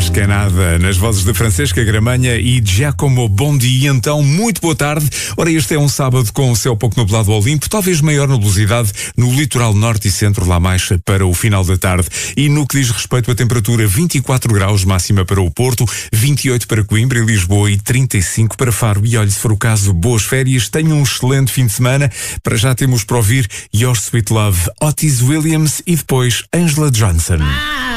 Mais que nada, nas vozes de Francesca Gramanha e Giacomo Bondi. Então, muito boa tarde. Ora, este é um sábado com o céu pouco nublado ao limpo, talvez maior nubosidade no litoral norte e centro, lá mais para o final da tarde. E no que diz respeito à temperatura, 24 graus máxima para o Porto, 28 para Coimbra e Lisboa e 35 para Faro. E olha, se for o caso, boas férias, tenham um excelente fim de semana. Para já temos para ouvir Your Sweet Love, Otis Williams e depois Angela Johnson.